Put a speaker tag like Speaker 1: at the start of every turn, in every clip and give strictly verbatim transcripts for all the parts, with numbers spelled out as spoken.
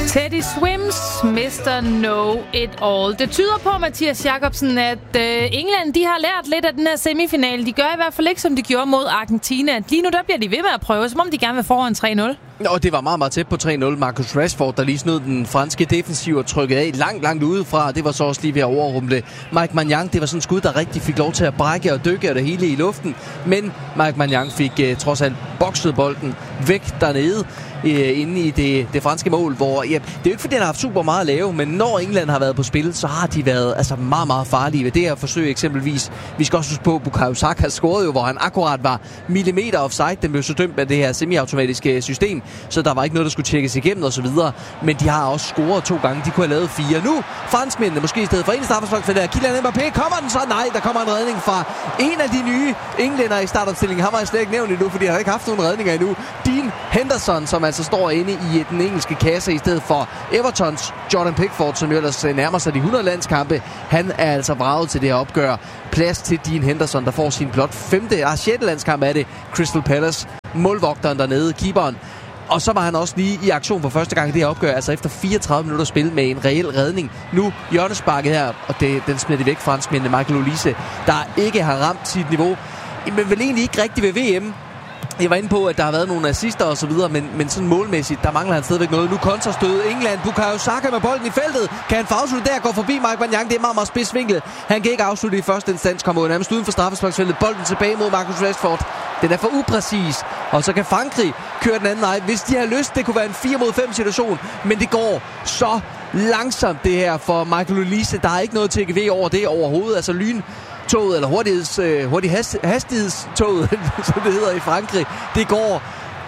Speaker 1: Teddy Swims, mister Know It All. Det tyder på, Mathias Jacobsen, at øh, England de har lært lidt af den her semifinale. De gør i hvert fald ikke, som de gjorde mod Argentina. Lige nu der bliver de ved med at prøve, som om de gerne vil foran tre nul.
Speaker 2: Og det var meget, meget tæt på tre nul. Marcus Rashford, der lige snød den franske defensiv og trykkede af langt, langt udefra. Det var så også lige ved at overrumple Mike Maignan. Det var sådan en skud, der rigtig fik lov til at brække og dykke og det hele i luften. Men Mike Maignan fik uh, trods alt bokset bolden væk dernede. Inde i det, det franske mål, hvor ja, det er jo ikke fordi, han har haft super meget at lave, men når England har været på spil, så har de været altså meget, meget farlige ved det her forsøg eksempelvis. Vi skal også huske på, at Bukayo Saka scorede jo, hvor han akkurat var millimeter offside. Den blev så dømt af det her semiautomatiske system, så der var ikke noget, der skulle tjekkes igennem og så videre. Men de har også scoret to gange. De kunne have lavet fire. Nu franskmændene måske i stedet for en straffespark for det her. Kylian Mbappé, kommer den så? Nej, der kommer en redning fra en af de nye englænder i startopstillingen. Han var jeg slet ikke nævnt endnu, fordi han har ikke haft nogen redninger endnu. Dean Henderson, som altså står inde i den engelske kasse i stedet for Evertons Jordan Pickford, som jo ellers nærmer sig de hundrede landskampe. Han er altså vraget til det her opgør. Plads til Dean Henderson, der får sin blot femte og sjette landskamp af det. Crystal Palace, målvogteren dernede, keeperen. Og så var han også lige i aktion for første gang i det her opgør, altså efter fireogtredive minutter spil med en reel redning. Nu hjørnesparket her, og det, den smider de væk franskmændene, Michael Olise, der ikke har ramt sit niveau, men vel egentlig ikke rigtig ved V M. Jeg var inde på, at der har været nogle assister og så videre, men, men sådan målmæssigt, der mangler han stadigvæk noget. Nu kontrastød England. Bukayo Saka med bolden i feltet. Kan han få afsluttet der? Går forbi Mike Maignan. Det er meget, meget spidsvinkel. Han kan ikke afslutte i første instans. Kommer nærmest uden for straffesparksfeltet. Bolden tilbage mod Marcus Rashford. Den er for upræcis. Og så kan Frankrig køre den anden vej. Hvis de har lyst, det kunne være en fire mod fem situation. Men det går så langsomt det her for Michael Olise. Der er ikke noget T G V over det overhovedet. Altså lyn toget, eller hurtigheds, øh, hurtig hast, hastighedstoget, som det hedder i Frankrig, det går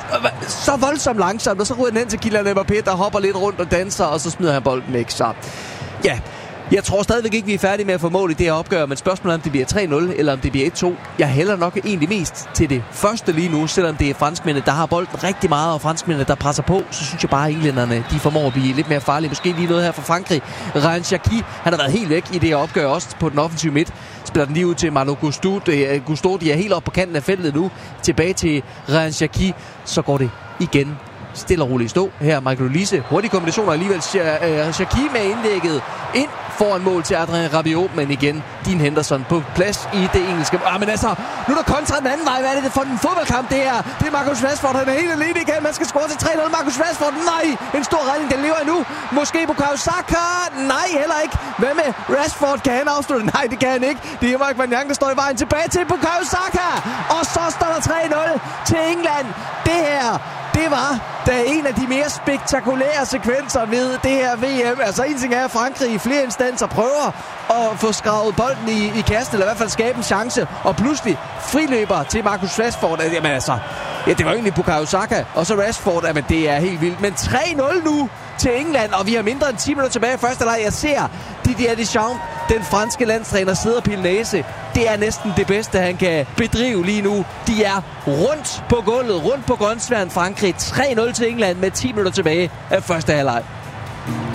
Speaker 2: så voldsomt langsomt, og så ryger den hen til Kylian Mbappé, der hopper lidt rundt og danser, og så smider han bolden væk. Så ja, jeg tror stadigvæk ikke, vi er færdige med at få mål i det her opgør, men spørgsmålet er, om det bliver tre nul, eller om det bliver et to. Jeg hælder nok egentlig mest til det første lige nu, selvom det er franskmændene, der har bolden rigtig meget, og franskmændene, der presser på, så synes jeg bare, at englænderne, de formår at blive lidt mere farlige. Måske lige noget her fra Frankrig. Ryan Cherki, han har været helt væk i det her opgør, også på den offensive midt. Spiller den lige ud til Malo Gusto. Gusto, de er helt oppe på kanten af feltet nu. Tilbage til Ryan Cherki. Så går det igen stille og roligt stå. Her Michael Olise. Hurtige kombinationer alligevel. Cherki med indlægget ind foran mål til Adrien Rabiot, men igen Dean Henderson på plads i det engelske. Ah, men altså, nu er der kontra den anden vej. Hvad er det for en fodboldkamp, det her? Det er Marcus Rashford, han er helt alene igen. Man skal score til tre nul. Marcus Rashford, nej! En stor redning, den lever endnu. Måske Bukayo Saka, nej, heller ikke. Hvad med Rashford? Kan han afslutte? Nej, det kan han ikke. Det er Mike Maignan, der står i vejen tilbage til Bukayo Saka. Og så står der tre nul til England. Det her, det var da en af de mere spektakulære sekvenser ved det her V M. Altså en ting er, at Frankrig i flere instanser prøver at få skravet bolden i, i kassen, eller i hvert fald skabe en chance, og pludselig friløber til Marcus Rashford. Jamen altså, ja, det var egentlig Bukayo Saka, og så Rashford, jamen det er helt vildt. Men tre nul nu til England, og vi har mindre end ti minutter tilbage i første leg. Jeg ser Didier Deschamps, den franske landstræner, sidder og pille næse. Det er næsten det bedste, han kan bedrive lige nu. De er rundt på gulvet, rundt på grønsværen Frankrig. tre nul til England med ti minutter tilbage af første halvleg.